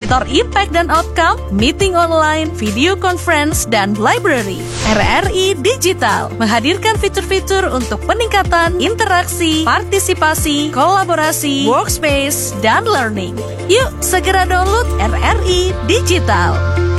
monitor impact dan outcome, meeting online, video conference, dan library. RRI Digital menghadirkan fitur-fitur untuk peningkatan interaksi, partisipasi, kolaborasi, workspace, dan learning. Yuk segera download RRI Digital.